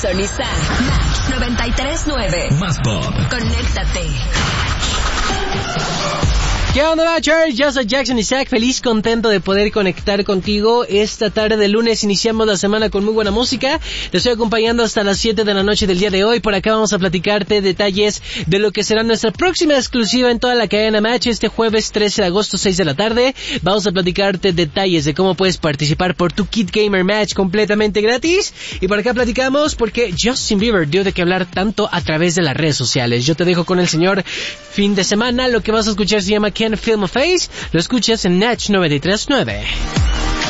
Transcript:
Soniza, Match 93.9. Más pop. Conéctate. ¿Qué onda, Matchers? Yo soy Jackson Isaac, feliz, contento de poder conectar contigo. Esta tarde de lunes iniciamos la semana con muy buena música. Te estoy acompañando hasta las 7 de la noche del día de hoy. Por acá vamos a platicarte detalles de lo que será nuestra próxima exclusiva en toda la cadena Match este jueves 13 de agosto, 6 de la tarde. Vamos a platicarte detalles de cómo puedes participar por tu Kit Gamer Match completamente gratis. Y por acá platicamos porque Justin Bieber dio de qué hablar tanto a través de las redes sociales. Yo te dejo con el señor fin de semana. Lo que vas a escuchar se llama Can't Feel My Face. Lo escuchas en Match 93.9.